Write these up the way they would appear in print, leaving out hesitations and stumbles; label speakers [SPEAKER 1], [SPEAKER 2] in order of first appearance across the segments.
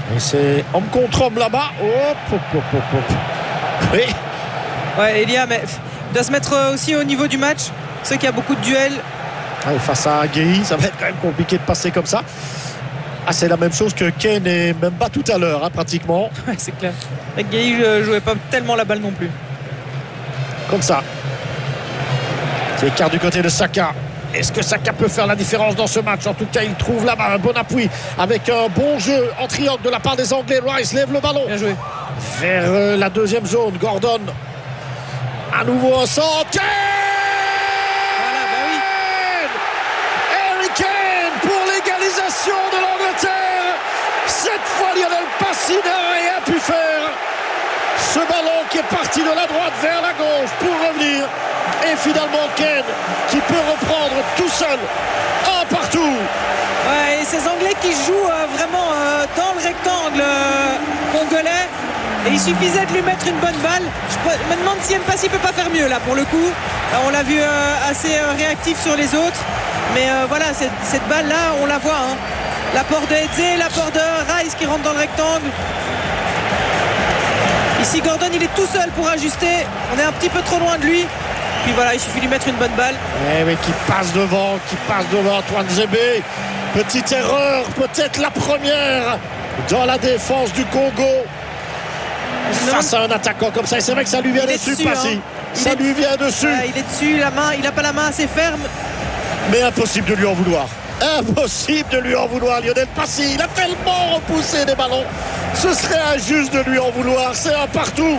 [SPEAKER 1] Et c'est homme contre homme là-bas. Hop, hop, hop, hop, hop. Oui.
[SPEAKER 2] Ouais, Elia, mais il doit se mettre aussi au niveau du match. C'est qu'il y a beaucoup de duels.
[SPEAKER 1] Ouais, face à Gueye, ça va être quand même compliqué de passer comme ça. Ah, c'est la même chose que Kane et Mbemba tout à l'heure, hein, pratiquement.
[SPEAKER 2] Ouais, c'est clair. Avec Gueye, jouait pas tellement la balle non plus.
[SPEAKER 1] Comme ça. Qui écarte du côté de Saka. Est-ce que Saka peut faire la différence dans ce match? En tout cas, il trouve là-bas un bon appui avec un bon jeu en triangle de la part des Anglais. Rice lève le ballon.
[SPEAKER 2] Bien joué.
[SPEAKER 1] Vers la deuxième zone. Gordon. À nouveau un centre.
[SPEAKER 2] Voilà, bah oui.
[SPEAKER 1] Harry Kane pour l'égalisation de l'Angleterre. Cette fois, Lionel Messi n'a rien pu faire. Ce ballon qui est parti de la droite vers la gauche pour revenir. Et finalement Kane qui peut reprendre tout seul. Un partout.
[SPEAKER 2] Ouais, et ces Anglais qui jouent vraiment dans le rectangle congolais. Et il suffisait de lui mettre une bonne balle. Je me demande si Mpassi peut pas faire mieux là pour le coup. On l'a vu assez réactif sur les autres. Mais voilà, cette balle là, on la voit. Hein. L'apport de Eze, l'apport de Rice qui rentre dans le rectangle. Ici Gordon il est tout seul pour ajuster. On est un petit peu trop loin de lui. Puis voilà, il suffit de lui mettre une bonne balle.
[SPEAKER 1] Mais qui passe devant Antoine Zébé. Petite erreur, peut-être la première dans la défense du Congo. Face à un attaquant comme ça. Et c'est vrai que ça lui vient dessus, Passy.
[SPEAKER 2] Hein.
[SPEAKER 1] Ça lui vient dessus.
[SPEAKER 2] Il est dessus, la main, il n'a pas la main assez ferme.
[SPEAKER 1] Mais impossible de lui en vouloir. Impossible de lui en vouloir, Lionel Passy. Il a tellement repoussé des ballons. Ce serait injuste de lui en vouloir. C'est un partout.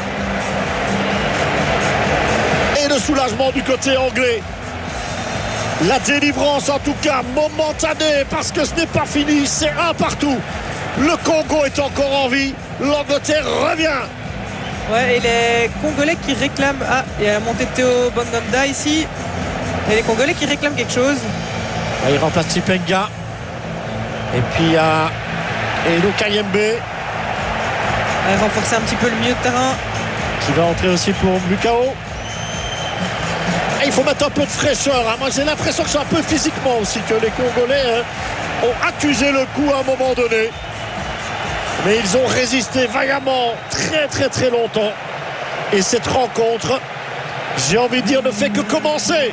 [SPEAKER 1] Et le soulagement du côté anglais. La délivrance en tout cas momentanée parce que ce n'est pas fini. C'est un partout. Le Congo est encore en vie. L'Angleterre revient.
[SPEAKER 2] Ouais, et les Congolais qui réclament. Ah, il y a la montée de Théo Bongonda ici. Et les Congolais qui réclament quelque chose.
[SPEAKER 1] Là, il remplace Tipenga. Et puis il y a Elo Kayembe.
[SPEAKER 2] Renforcer un petit peu le milieu de terrain.
[SPEAKER 1] Qui va entrer aussi pour Mukao. Et il faut mettre un peu de fraîcheur. Hein. Moi j'ai l'impression que c'est un peu physiquement aussi que les Congolais ont accusé le coup à un moment donné. Mais ils ont résisté vaillamment très très très longtemps. Et cette rencontre, j'ai envie de dire, ne fait que commencer.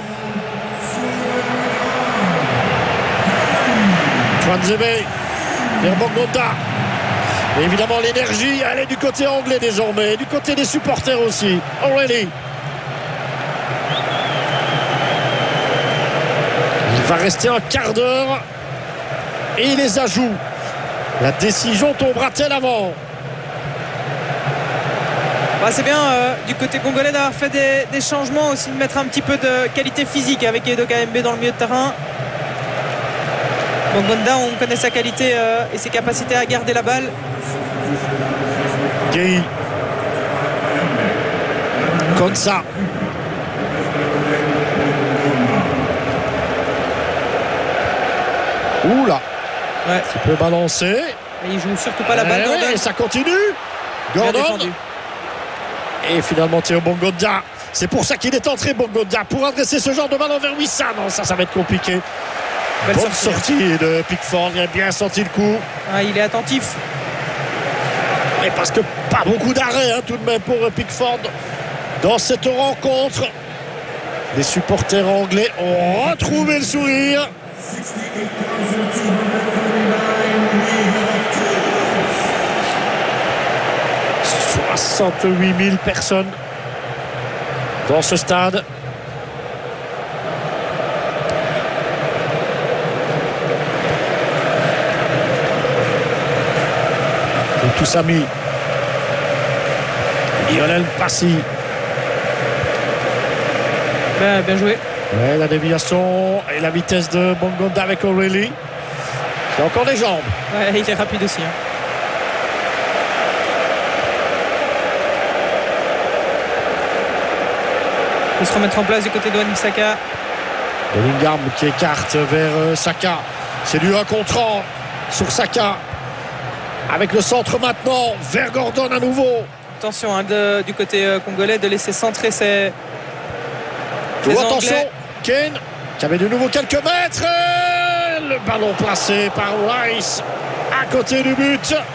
[SPEAKER 1] Twanzebe vers Bongonda. Et évidemment l'énergie, elle est du côté anglais désormais. Et du côté des supporters aussi. O'Reilly. Il va rester un quart d'heure. Et il les ajoute. La décision tombera-t-elle avant?
[SPEAKER 2] Bah, c'est bien du côté congolais d'avoir fait des changements aussi, de mettre un petit peu de qualité physique avec Edo KMB dans le milieu de terrain. Bongonda, on connaît sa qualité et ses capacités à garder la balle.
[SPEAKER 1] Gueye. Konsa. Oula.
[SPEAKER 2] Ouais.
[SPEAKER 1] Il peut balancer.
[SPEAKER 2] Et il joue surtout pas la balle.
[SPEAKER 1] Ouais, et ça continue. Gordon. Et finalement Théo Bongonda. C'est pour ça qu'il est entré, Bongonda, pour adresser ce genre de ballon vers Wissa. Non, ça va être compliqué. Bonne sortie de Pickford. Il a bien senti le coup.
[SPEAKER 2] Ah, il est attentif.
[SPEAKER 1] Et parce que pas beaucoup d'arrêt tout de même pour Pickford dans cette rencontre. Les supporters anglais ont retrouvé le sourire. 68 000 personnes dans ce stade. Et tous amis. Lionel Messi.
[SPEAKER 2] Bien joué.
[SPEAKER 1] Ouais, la déviation et la vitesse de Bongonda avec O'Reilly. Il a encore des jambes.
[SPEAKER 2] Ouais, il est rapide aussi. Il faut se remettre en place du côté de Wan-Bissaka.
[SPEAKER 1] Bellingham qui écarte vers Saka. C'est du 1 contre 1 sur Saka. Avec le centre maintenant vers Gordon à nouveau.
[SPEAKER 2] Attention du côté congolais de laisser centrer ses
[SPEAKER 1] attention,
[SPEAKER 2] Anglais.
[SPEAKER 1] Kane qui avait de nouveau quelques mètres. Le ballon placé par Rice à côté du but.